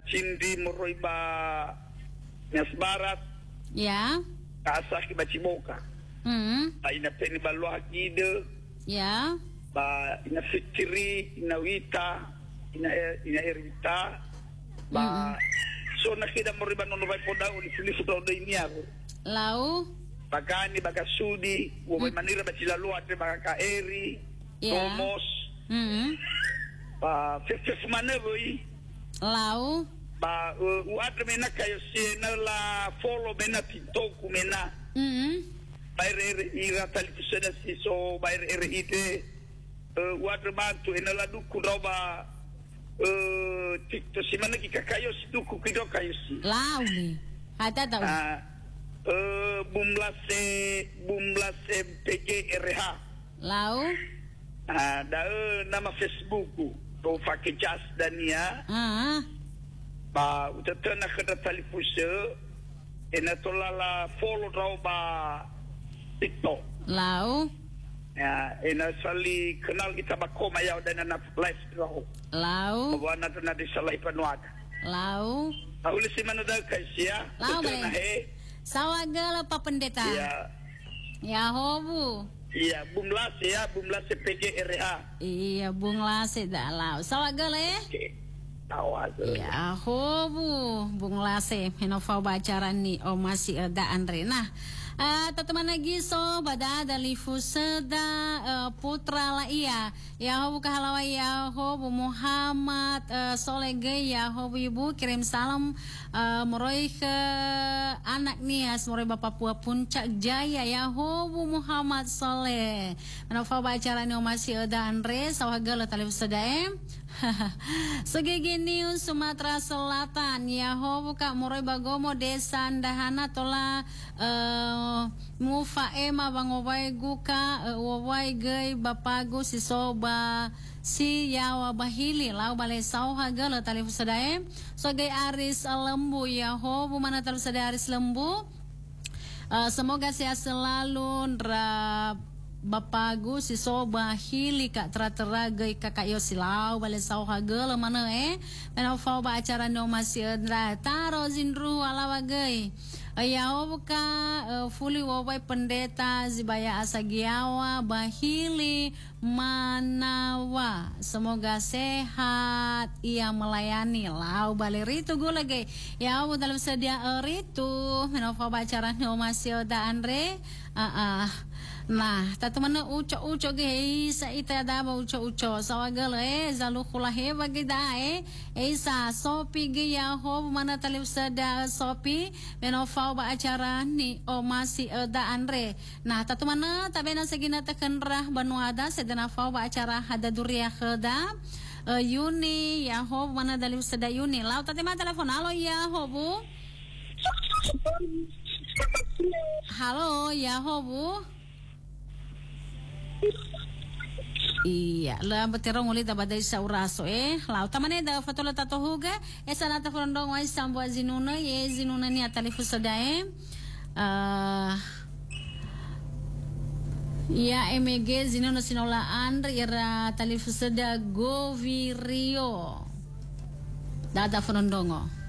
Cindi moroi ba Nias Barat. Ya. Kaasa ki Baciboka. Ba ina peni ba Loakide. Ya. Ba ina Fikiri, ina Wita, ina Erita. Ba so nakida moroi ba nono vai poda uni filifu to de iniago. Lau. Bagani bagasudi, wo manira bacilalo ate baga Eri, Tomos. Ba fefef manevoi. Lau. Ba uatre mena kayo siena la follow mena TikTok mena. Baire ira tali kuseda siso baire ite uatre bantu ena la duku roba TikTok si mana kika kayo si duku kido kayo si. Lau ni. Ada tahu. Bumlase PGRH. Lau. Da nama Facebook to fake jas dania. Ba utatana kada talipuse ena tolala follow roba TikTok. Lau. Ya, ena sali kenal kita bakoma ya dan na live roho. Lau. Bawana tuna di salai panuada. Lau. Tahu si mana dah kaisia. Lau be. Sawagala pa pendeta. Iya. Ya hobu. Iya, Bumlase PGRH. Iya, Bunglase dah lau. Sawagala Oke. Tahu ya hobu Bunglase menofau bacaran ni o masih ada Andre. Nah, teman lagi so bada dari Fuseda putra lah iya. Ya hobu kahalawa ya hobu Muhammad Solege ya hobu ibu kirim salam moroi ke anak nias moroi bapak Papua Puncak Jaya ya hobu Muhammad Soleh. Menofau bacaran ni o masih ada Andre sawagala tali Fuseda Segegi News Sumatera Selatan ya hobu kak moroi bagomo desa Ndahana tola mufa ema bangowai guka wawai gay bapago si soba si yawa bahili lau balai sau hagala tali fusadae sogai Aris Lembu ya hobu mana tali fusadae Aris Lembu semoga sehat selalu bapagu si soba hili kak teragai kakak yo silau bale sau hagel mana menofau ba acara no masih taro zindru alawa gay ayaw ka fuli wawai pendeta zibaya asagiawa bahili manawa semoga sehat ia melayani lau bale ritu gue lagi ya dalam sedia ritu menofau ba acara no masih da Andre nah, tatu mana uco guys, ita ada ba uco sawagal zalu khulahe bagi da sa sopi ge ya ho mana talib sada sopi menofau ba acara ni o masih da Andre. Nah, tatu mana tabena segina tekan rah banuada sedana fau ba acara hada duria khada Yuni ya ho mana dalib sada Yuni. Lau tadi mana telepon halo ya ho bu. Halo ya ho bu. Iya, la betirong ulit abadai sauraso lau tamane da fatola tatohuga sana ta frondong wai sambo zinuna zinuna ni atalifu sadae ya MG zinuna sinola Andre ira talifu sada Govirio dada frondongo